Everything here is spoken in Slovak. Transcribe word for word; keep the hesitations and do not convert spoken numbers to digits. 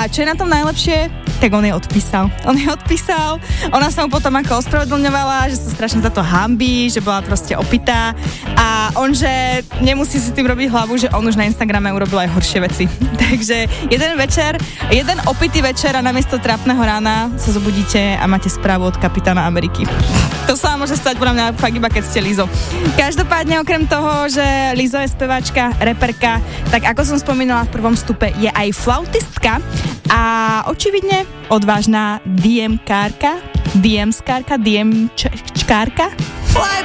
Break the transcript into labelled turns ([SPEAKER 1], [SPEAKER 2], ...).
[SPEAKER 1] A čo je na tom najlepšie? Tak on jej odpísal. On jej odpísal, ona sa mu potom ako ospravedlňovala, že sa strašne za to hanbí, že bola proste opitá a on, že nemusí si tým robiť hlavu, že on už na Instagrame urobil aj horšie veci. Takže jeden večer, jeden opitý večer a namiesto trápneho rána sa zobudíte a máte správu od kapitána Ameriky. To sa vám môže stať podľa mňa fakt iba keď ste Lizo. Každopádne okrem toho, že Lizo je speváčka, reperka, tak ako som spomínala v prvom vstupe, je aj flautistka a očividne odvážna dé em kárka, dé em skárka, dé em čkárka.